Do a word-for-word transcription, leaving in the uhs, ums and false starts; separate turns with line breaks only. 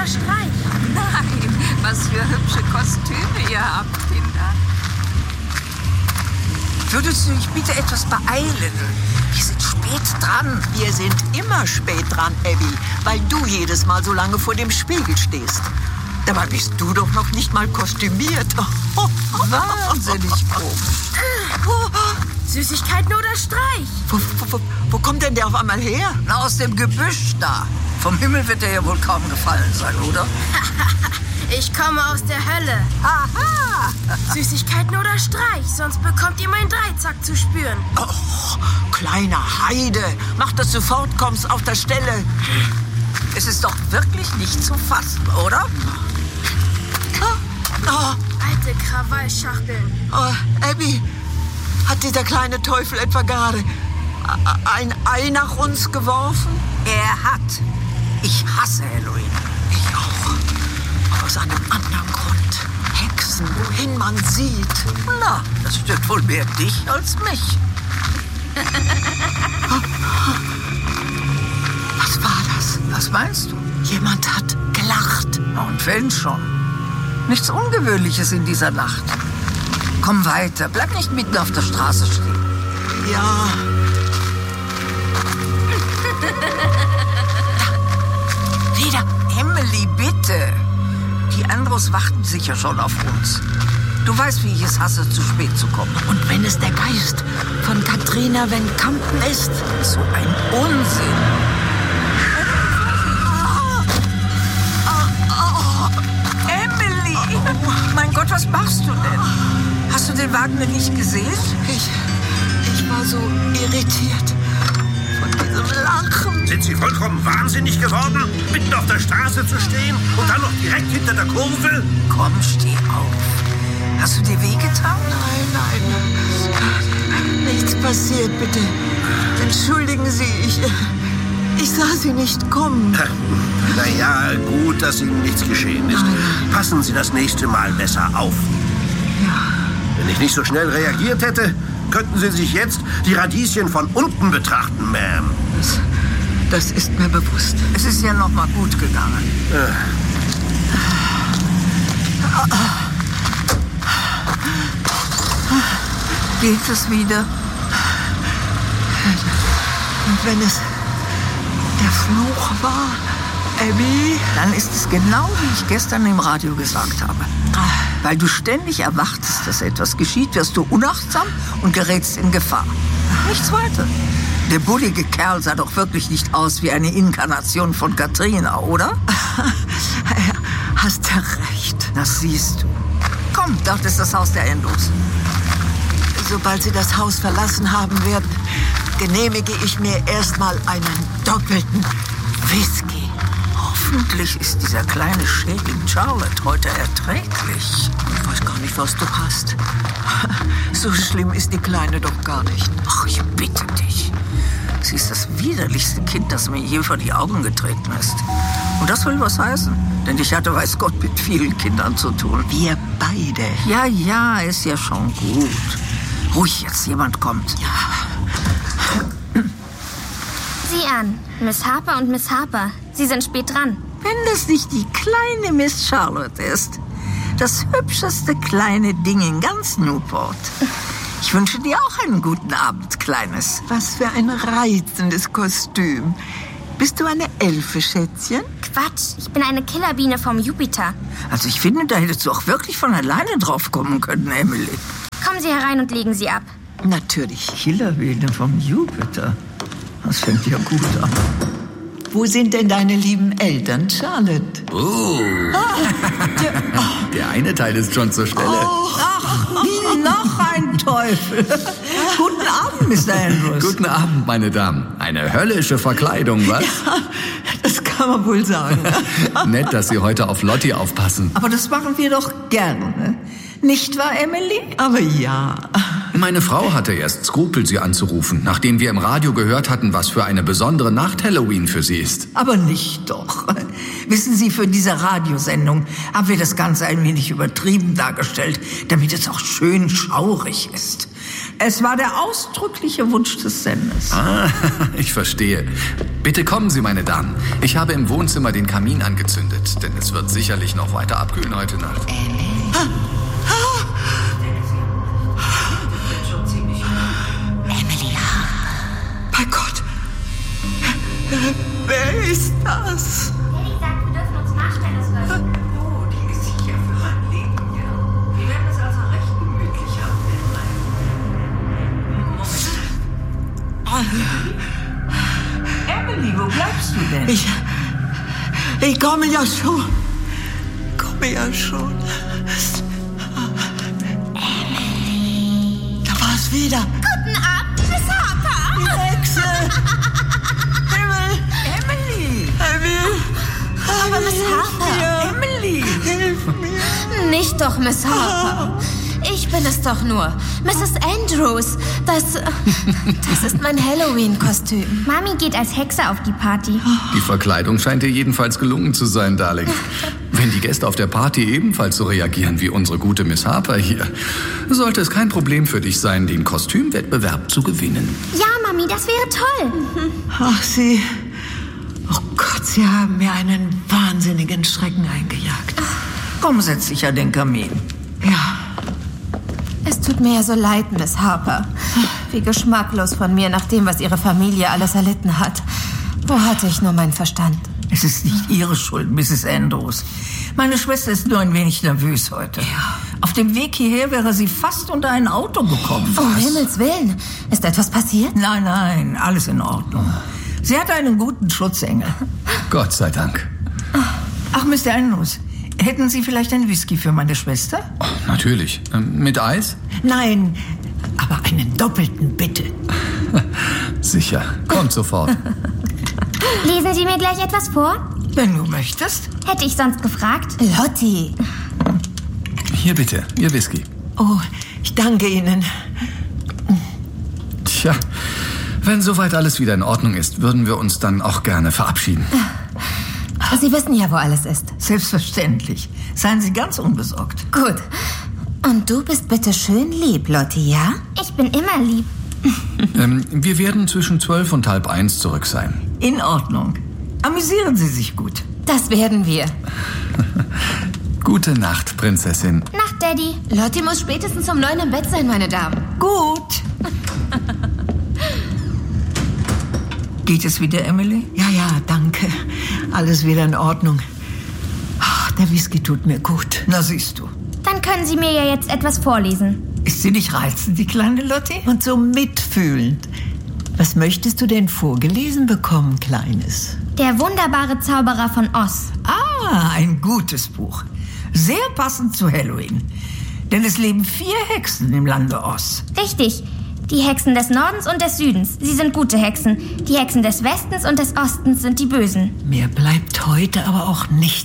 oder Streich?
Nein, was für hübsche Kostüme ihr habt, Kinder. Würdest du dich bitte etwas beeilen? Wir sind spät dran.
Wir sind immer spät dran, Abby, weil du jedes Mal so lange vor dem Spiegel stehst. Dabei bist du doch noch nicht mal kostümiert.
Wahnsinnig komisch.
Süßigkeiten oder Streich?
Wo, wo, wo, wo kommt denn der auf einmal her?
Na, aus dem Gebüsch da. Vom Himmel wird er ja wohl kaum gefallen sein, oder?
Ich komme aus der Hölle.
Aha!
Süßigkeiten oder Streich, sonst bekommt ihr meinen Dreizack zu spüren.
Oh, kleine Heide, mach, dass du fortkommst auf der Stelle.
Es ist doch wirklich nicht zu fassen, oder?
Oh, oh,
Alte Krawallschachteln.
oh, Abby, hat dieser kleine Teufel etwa gerade ein Ei nach uns geworfen?
Er hat. Ich hasse Halloween.
Ich auch. Aus einem anderen Grund. Hexen, wohin man sieht.
Na, das stört wohl mehr dich als mich.
Was war das?
Was meinst du?
Jemand hat gelacht.
Und wenn schon. Nichts Ungewöhnliches in dieser Nacht. Komm weiter, bleib nicht mitten auf der Straße stehen.
Ja.
Wieder, Emily, bitte. Die Andros warten sicher schon auf uns. Du weißt, wie ich es hasse, zu spät zu kommen.
Und wenn es der Geist von Katrina Van Kampen ist?
So ein Unsinn. Emily! Mein Gott, was machst du denn? Hast du den Wagen denn nicht gesehen?
Ich, ich war so irritiert von diesem Lachen.
Sind Sie vollkommen wahnsinnig geworden, mitten auf der Straße zu stehen und dann noch direkt hinter der Kurve?
Komm, steh auf. Hast du dir wehgetan?
Nein, nein. Nichts passiert, bitte. Entschuldigen Sie, ich, ich sah Sie nicht kommen.
Na ja, gut, dass Ihnen nichts geschehen ist. Passen Sie das nächste Mal besser auf.
Ja.
Wenn ich nicht so schnell reagiert hätte, könnten Sie sich jetzt die Radieschen von unten betrachten, Ma'am.
Das, das ist mir bewusst.
Es ist ja noch mal gut gegangen.
Äh.
Geht es wieder?
Und wenn es der Fluch war, Abby?
Dann ist es genau, wie ich gestern im Radio gesagt habe. Weil du ständig erwartest, dass etwas geschieht, wirst du unachtsam und gerätst in Gefahr. Nichts weiter. Der bullige Kerl sah doch wirklich nicht aus wie eine Inkarnation von Katrina, oder?
Hast du recht.
Das siehst du. Komm, dort ist das Haus der Endos.
Sobald Sie das Haus verlassen haben werden, genehmige ich mir erstmal einen doppelten Whisky.
Hoffentlich ist dieser kleine Schädling Charlotte heute erträglich.
Ich weiß gar nicht, was du hast. So schlimm ist die Kleine doch gar nicht.
Ach, ich bitte dich. Sie ist das widerlichste Kind, das mir je vor die Augen getreten ist. Und das will was heißen. Denn ich hatte, weiß Gott, mit vielen Kindern zu tun.
Wir beide.
Ja, ja, ist ja schon gut. Ruhig jetzt, jemand kommt.
Ja.
Sieh an, Miss Harper und Miss Harper. Sie sind spät dran.
Wenn das nicht die kleine Miss Charlotte ist. Das hübscheste kleine Ding in ganz Newport. Ich wünsche dir auch einen guten Abend, Kleines.
Was für ein reizendes Kostüm. Bist du eine Elfe, Schätzchen?
Quatsch, ich bin eine Killerbiene vom Jupiter.
Also ich finde, da hättest du auch wirklich von alleine drauf kommen können, Emily.
Kommen Sie herein und legen Sie ab.
Natürlich.
Killerbiene vom Jupiter. Das fängt ja gut an.
Wo sind denn deine lieben Eltern, Charlotte?
Oh.
Der, oh.
Der eine Teil ist schon zur Stelle.
Oh.
Ach, noch ein Teufel. Guten Abend, Mister Andrews.
Guten Abend, meine Damen. Eine höllische Verkleidung, was?
Ja, das kann man wohl sagen.
Nett, dass Sie heute auf Lottie aufpassen.
Aber das machen wir doch gerne. Nicht wahr, Emily?
Aber ja.
Meine Frau hatte erst Skrupel, Sie anzurufen, nachdem wir im Radio gehört hatten, was für eine besondere Nacht Halloween für Sie ist.
Aber nicht doch. Wissen Sie, für diese Radiosendung haben wir das Ganze ein wenig übertrieben dargestellt, damit es auch schön schaurig ist. Es war der ausdrückliche Wunsch des Senders.
Ah, ich verstehe. Bitte kommen Sie, meine Damen. Ich habe im Wohnzimmer den Kamin angezündet, denn es wird sicherlich noch weiter abkühlen heute Nacht.
Ah, ah. Emily Harper. Bei Gott. Wer ist das?
Daddy sagt, wir dürfen uns nachstellen, das wird.
Oh, die ist sicher für mein Leben, ja. Wir werden es also recht gemütlich haben. Emily, wo bleibst du denn?
Ich, ich komme ja schon. Komme ja schon. Emily. Da war es wieder.
Guten Abend, Miss Harper.
Die Hexe. Himmel.
Emily!
Emily.
Aber Miss Harper.
Emily!
Hilf mir.
Nicht doch, Miss Harper. Ich bin es doch nur. Misses Andrews. Das, das ist mein Halloween-Kostüm. Mami geht als Hexe auf die Party.
Die Verkleidung scheint dir jedenfalls gelungen zu sein, Darling. Wenn die Gäste auf der Party ebenfalls so reagieren wie unsere gute Miss Harper hier, sollte es kein Problem für dich sein, den Kostümwettbewerb zu gewinnen.
Ja, Mami, das wäre toll.
Ach, Sie. Oh Gott, Sie haben mir einen wahnsinnigen Schrecken eingejagt.
Komm, setz dich an den Kamin.
Ja.
Es tut mir ja so leid, Miss Harper. Wie geschmacklos von mir, nach dem, was Ihre Familie alles erlitten hat. Wo hatte ich nur meinen Verstand?
Es ist nicht Ihre Schuld, Misses Andrews. Meine Schwester ist nur ein wenig nervös heute.
Ja.
Auf dem Weg hierher wäre sie fast unter ein Auto gekommen.
Um Himmels Willen. Ist etwas passiert?
Nein, nein, alles in Ordnung. Sie hat einen guten Schutzengel.
Gott sei Dank.
Ach, Mister Andrews, hätten Sie vielleicht einen Whisky für meine Schwester?
Oh, natürlich. Ähm, mit Eis?
Nein, aber einen doppelten, bitte.
Sicher. Kommt sofort.
Lesen Sie mir gleich etwas vor?
Wenn du möchtest.
Hätte ich sonst gefragt? Lotti.
Hier bitte, Ihr Whisky.
Oh, ich danke Ihnen.
Tja, wenn soweit alles wieder in Ordnung ist, würden wir uns dann auch gerne verabschieden.
Sie wissen ja, wo alles ist.
Selbstverständlich. Seien Sie ganz unbesorgt.
Gut. Und du bist bitte schön lieb, Lotti, ja? Ich bin immer lieb.
Ähm, wir werden zwischen zwölf und halb eins zurück sein.
In Ordnung. Amüsieren Sie sich gut.
Das werden wir.
Gute Nacht, Prinzessin.
Nacht, Daddy. Lotti muss spätestens um neun im Bett sein, meine Damen.
Gut. Geht es wieder, Emily?
Ja, ja, danke. Alles wieder in Ordnung. Ach, der Whisky tut mir gut.
Na, siehst du.
Dann können Sie mir ja jetzt etwas vorlesen.
Ist sie nicht reizend, die kleine Lotti?
Und so mitfühlend. Was möchtest du denn vorgelesen bekommen, Kleines?
Der wunderbare Zauberer von Oz.
Ah, ein gutes Buch. Sehr passend zu Halloween. Denn es leben vier Hexen im Lande Oz.
Richtig. Die Hexen des Nordens und des Südens. Sie sind gute Hexen. Die Hexen des Westens und des Ostens sind die Bösen.
Mir bleibt heute aber auch nichts